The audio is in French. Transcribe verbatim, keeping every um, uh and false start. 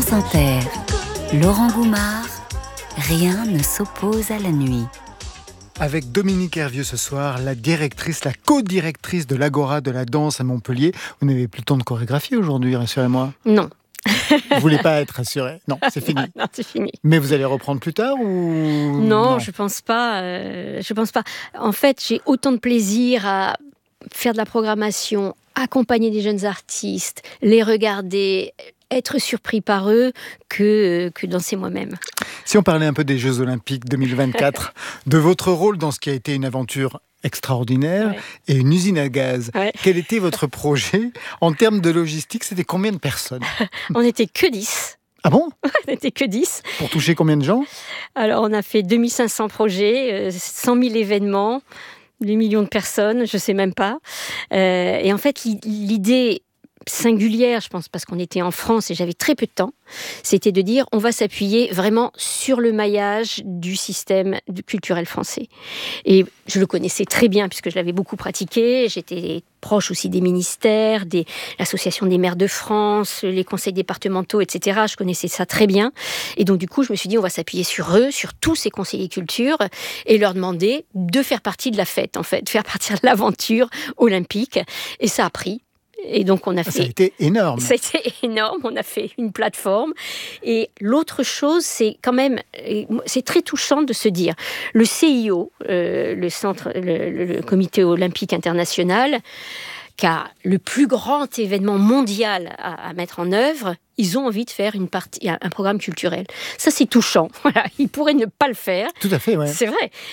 France Inter, Laurent Goumard, rien ne s'oppose à la nuit. Avec Dominique Hervieux ce soir, la directrice, la co-directrice de l'Agora de la danse à Montpellier. Vous n'avez plus le temps de chorégraphier aujourd'hui, rassurez-moi. Non. Vous voulez pas être rassuré? Non, c'est fini. Non, non, c'est fini. Mais vous allez reprendre plus tard ou non, non, je pense pas. Euh, je pense pas. En fait, j'ai autant de plaisir à faire de la programmation, accompagner des jeunes artistes, les regarder, être surpris par eux que, que danser moi-même. Si on parlait un peu des Jeux Olympiques deux mille vingt-quatre, de votre rôle dans ce qui a été une aventure extraordinaire ouais. et une usine à gaz. Ouais. Quel était votre projet? En termes de logistique, c'était combien de personnes? On n'était que dix. Ah bon? On n'était que dix. Pour toucher combien de gens? Alors, on a fait deux mille cinq cents projets, cent mille événements, des millions de personnes, je ne sais même pas. Euh, et en fait, l'idée singulière, je pense, parce qu'on était en France et j'avais très peu de temps, c'était de dire on va s'appuyer vraiment sur le maillage du système culturel français. Et je le connaissais très bien puisque je l'avais beaucoup pratiqué, j'étais proche aussi des ministères, de l'association des maires de France, les conseils départementaux, et cetera. Je connaissais ça très bien. Et donc du coup, je me suis dit on va s'appuyer sur eux, sur tous ces conseillers culture et leur demander de faire partie de la fête, en fait, de faire partie de l'aventure olympique. Et ça a pris. Et donc on a fait. Ça a été énorme. Ça a été énorme. On a fait une plateforme. Et l'autre chose, c'est quand même, c'est très touchant de se dire, le C I O, euh, le centre, le, le Comité olympique international, qui a le plus grand événement mondial à, à mettre en œuvre, ils ont envie de faire une partie, un programme culturel. Ça, c'est touchant. Voilà, ils pourraient ne pas le faire. Tout à fait, ouais. C'est vrai.